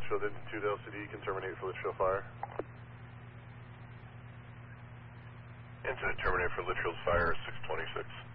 Litchfield into 2 LCD, can terminate for Litchfield fire. Incident terminated for Litchfield fire 626.